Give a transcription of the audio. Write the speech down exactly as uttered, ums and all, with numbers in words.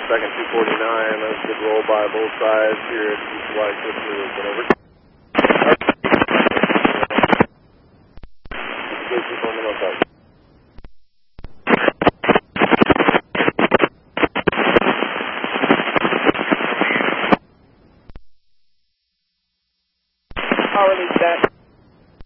second two forty-nine. That's a good roll by both sides here at East Y Sister. Whatever. Good people on the north side. I'll release that.